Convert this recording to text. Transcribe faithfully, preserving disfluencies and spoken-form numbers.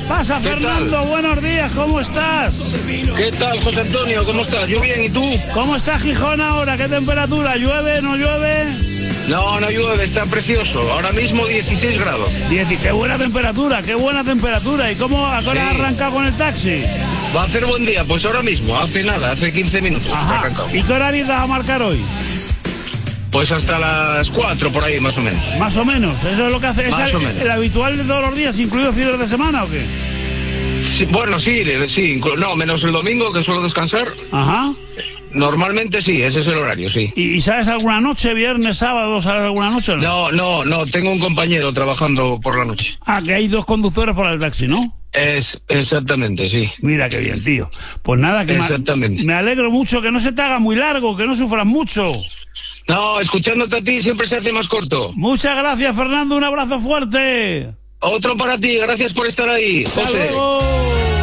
Pasa, ¿Qué Fernando, tal? buenos días, ¿cómo estás? ¿Qué tal, José Antonio? ¿Cómo estás? Yo bien, ¿y tú? ¿Cómo está Gijón ahora? ¿Qué temperatura? ¿Llueve, no llueve? No, no llueve, está precioso. Ahora mismo dieciséis grados. Diez, qué buena temperatura, qué buena temperatura. ¿Y cómo a qué hora has Sí. arrancado con el taxi? Va a hacer buen día, pues ahora mismo, hace nada, hace quince minutos que he Ajá. arrancado. ¿Y qué horario vas a marcar hoy? Pues hasta las cuatro por ahí, más o menos. Más o menos, eso es lo que hace. Más ¿Es o el, menos. el habitual de todos los días, incluido fines de semana o qué? Sí, bueno, sí, sí, inclu- no, menos el domingo que suelo descansar. Ajá. Normalmente sí, ese es el horario, sí. ¿Y, y sabes alguna noche, viernes, sábado, sabes alguna noche o no? No, no, no, tengo un compañero trabajando por la noche. Ah, que hay dos conductores por el taxi, ¿no? Es, exactamente, sí. Mira qué bien, tío. Pues nada, que me, Exactamente. me alegro mucho, que no se te haga muy largo, que no sufras mucho. No, escuchándote a ti siempre se hace más corto. Muchas gracias, Fernando, un abrazo fuerte. Otro para ti, gracias por estar ahí, Hasta José. luego.